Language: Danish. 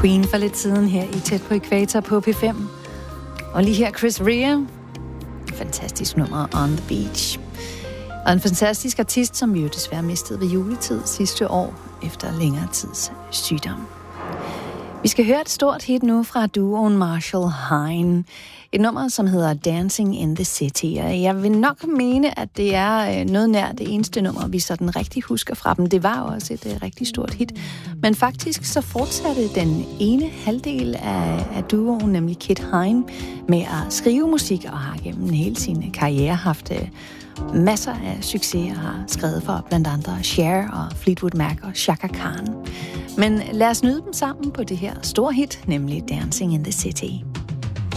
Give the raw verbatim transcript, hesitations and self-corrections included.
Queen for lidt siden her i Tæt på Ækvator på P fem. Og lige her Chris Rea. Fantastisk nummer, On the Beach. Og en fantastisk artist, som vi jo desværre mistede ved juletid sidste år, efter længere tids sygdom. Vi skal høre et stort hit nu fra duoen Marshall Hine. Et nummer, som hedder Dancing in the City. Og jeg vil nok mene, at det er noget nær det eneste nummer, vi sådan rigtig husker fra dem. Det var jo også et rigtig stort hit. Men faktisk så fortsatte den ene halvdel af, af duoen, nemlig Kit Hine, med at skrive musik og har gennem hele sin karriere haft masser af succes og har skrevet for blandt andre Cher og Fleetwood Mac og Chaka Khan. Men lad os nyde dem sammen på det her store hit, nemlig Dancing in the City.